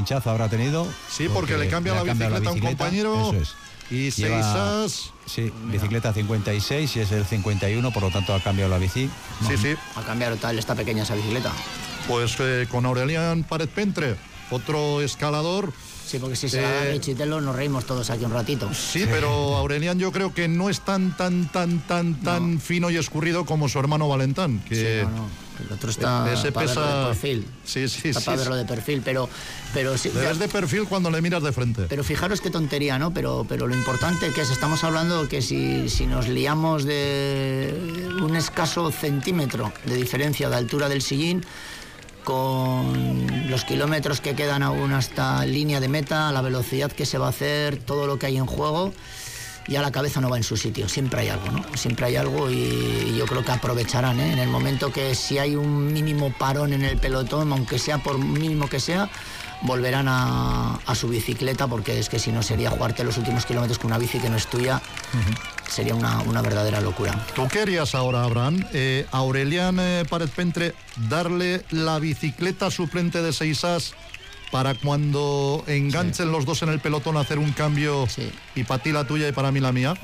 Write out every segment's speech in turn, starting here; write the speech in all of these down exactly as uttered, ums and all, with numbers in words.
pinchazo habrá tenido. Sí, porque, porque le cambia, la, bicicleta la bicicleta a un compañero. Eso es. Y Seisas. Sí, bicicleta cincuenta y seis y es el cincuenta y uno, por lo tanto ha cambiado la bici. No. Sí, sí. Ha cambiado tal, esta pequeña esa bicicleta. Pues eh, con Aurelian Párez Pentre, otro escalador. Sí, porque si se eh, la da Richitelo nos reímos todos aquí un ratito. Sí, pero Aurelian yo creo que no es tan, tan, tan, tan, tan no. fino y escurrido como su hermano Valentán. Que sí, no, no. El otro está ese para pesa... verlo de perfil. Sí, sí, está sí. para sí. verlo de perfil, pero... pero sí, le ves de perfil cuando le miras de frente. Pero fijaros qué tontería, ¿no? Pero, pero lo importante que es, estamos hablando que si, si nos liamos de un escaso centímetro de diferencia de altura del sillín, con los kilómetros que quedan aún hasta línea de meta, la velocidad que se va a hacer, todo lo que hay en juego, ya la cabeza no va en su sitio, siempre hay algo, ¿no? Siempre hay algo y yo creo que aprovecharán, ¿eh? En el momento que si hay un mínimo parón en el pelotón, aunque sea por mínimo que sea, volverán a, a su bicicleta, porque es que si no sería jugarte los últimos kilómetros con una bici que no es tuya. Uh-huh. Sería una, una verdadera locura. ¿Tú qué harías ahora, Abraham? Eh, Aurelian eh, Párez Pentre, darle la bicicleta suplente de Seisas para cuando enganchen sí. los dos en el pelotón hacer un cambio sí. y para ti la tuya y para mí la mía.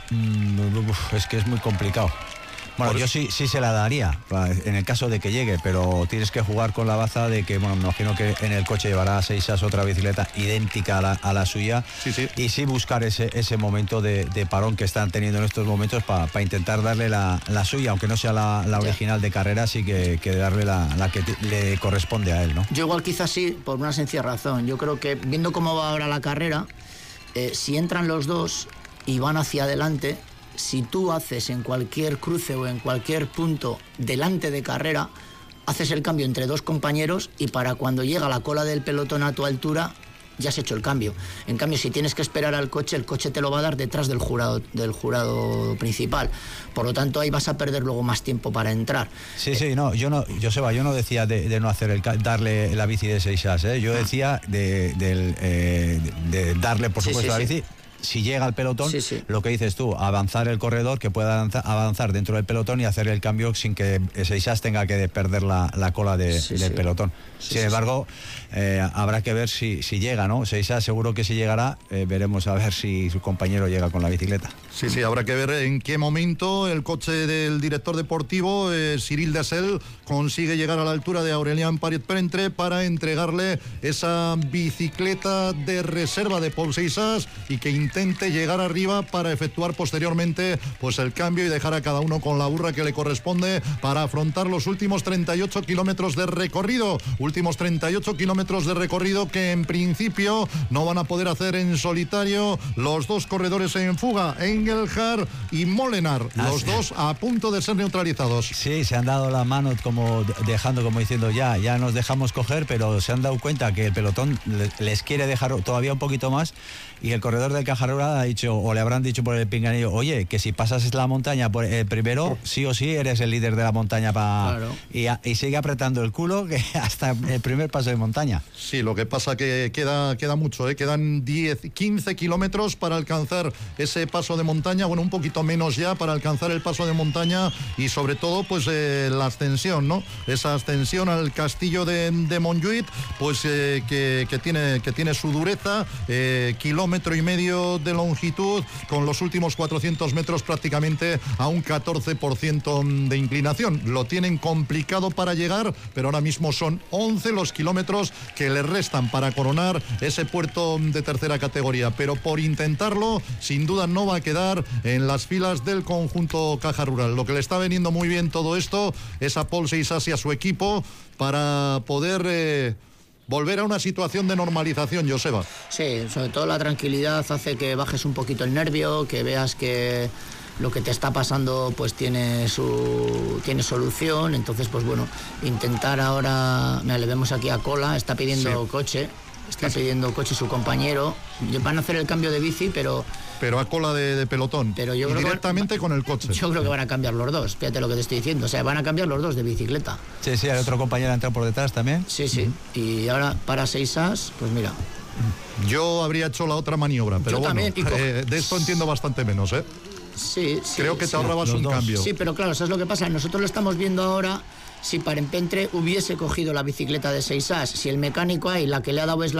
Mm, uf, es que es muy complicado. Bueno, yo sí, sí se la daría, en el caso de que llegue, pero tienes que jugar con la baza de que, bueno, me imagino que en el coche llevará a Seisas otra bicicleta idéntica a la, a la suya, sí, sí. y sí buscar ese, ese momento de, de parón que están teniendo en estos momentos para pa intentar darle la, la suya, aunque no sea la, la original de carrera, sí que, que darle la, la que le corresponde a él, ¿no? Yo igual quizás sí, por una sencilla razón. Yo creo que viendo cómo va ahora la carrera, eh, si entran los dos y van hacia adelante, si tú haces en cualquier cruce o en cualquier punto delante de carrera, haces el cambio entre dos compañeros y para cuando llega la cola del pelotón a tu altura ya has hecho el cambio. En cambio, si tienes que esperar al coche, el coche te lo va a dar detrás del jurado, del jurado principal. Por lo tanto, ahí vas a perder luego más tiempo para entrar. Sí, sí, no, yo no, Joseba, yo no decía de, de no hacer el darle la bici de Seisas, ¿eh? Yo ah. decía de, de, eh, de darle, por supuesto, sí, sí, la bici. Sí. Si llega al pelotón, sí, sí. lo que dices tú, avanzar el corredor, que pueda avanzar, avanzar dentro del pelotón y hacer el cambio sin que Seisas tenga que perder la, la cola de, sí, del sí. pelotón. Sí, sin sí, embargo, sí. Eh, habrá que ver si, si llega, ¿no? Seisas seguro que si llegará, eh, veremos a ver si su compañero llega con la bicicleta. Sí, sí, habrá que ver en qué momento el coche del director deportivo, eh, Cyril Dessel, consigue llegar a la altura de Aurelian Párez Pentre para entregarle esa bicicleta de reserva de Pol Seisas y que intente llegar arriba para efectuar posteriormente pues el cambio y dejar a cada uno con la burra que le corresponde para afrontar los últimos treinta y ocho kilómetros de recorrido, últimos treinta y ocho kilómetros de recorrido que en principio no van a poder hacer en solitario los dos corredores en fuga, Engelhard y Molenaar, los dos a punto de ser neutralizados. Sí, se han dado la mano como dejando, como diciendo ya, ya nos dejamos coger, pero se han dado cuenta que el pelotón les quiere dejar todavía un poquito más y el corredor del Caja ha dicho, o le habrán dicho por el pinganillo, oye, que si pasas la montaña por el primero, sí o sí eres el líder de la montaña para claro. y, y sigue apretando el culo que hasta el primer paso de montaña. Sí, lo que pasa que queda, queda mucho, ¿eh? Quedan diez, quince kilómetros para alcanzar ese paso de montaña, bueno, un poquito menos ya para alcanzar el paso de montaña y sobre todo pues eh, la ascensión, ¿no? Esa ascensión al castillo de, de Montjuïc, pues eh, que, que, tiene, que tiene su dureza, eh, kilómetros metro y medio de longitud, con los últimos cuatrocientos metros prácticamente a un catorce por ciento de inclinación. Lo tienen complicado para llegar, pero ahora mismo son once los kilómetros que le restan para coronar ese puerto de tercera categoría, pero por intentarlo, sin duda no va a quedar en las filas del conjunto Caja Rural. Lo que le está veniendo muy bien todo esto es a Pol Seisas y a su equipo para poder eh, volver a una situación de normalización, Joseba. Sí, sobre todo la tranquilidad hace que bajes un poquito el nervio, que veas que lo que te está pasando pues tiene su tiene solución. Entonces, pues bueno, intentar ahora, mira, le vemos aquí a Cola, está pidiendo sí. coche, está sí, pidiendo sí. coche su compañero. Van a hacer el cambio de bici, pero... Pero a cola de, de pelotón. Pero yo creo directamente que, con el coche. Yo creo que van a cambiar los dos, fíjate lo que te estoy diciendo. O sea, van a cambiar los dos de bicicleta. Sí, sí, hay otro compañero entrado por detrás también. Sí, sí. Uh-huh. Y ahora para Seisas, pues mira. Yo habría hecho la otra maniobra, pero yo bueno, también, co- eh, de esto entiendo bastante menos, ¿eh? Sí, sí. Creo que te sí, ahorrabas un dos. cambio. Sí, pero claro, ¿sabes lo que pasa? Nosotros lo estamos viendo ahora. Si Párez Pentre hubiese cogido la bicicleta de Seisas, si el mecánico ahí la que le ha dado es la